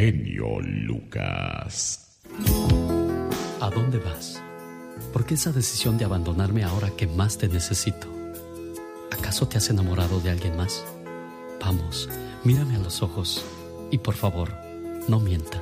genio Lucas. ¿A dónde vas? ¿Por qué esa decisión de abandonarme ahora que más te necesito? ¿Acaso te has enamorado de alguien más? Vamos, mírame a los ojos y por favor, no mientas.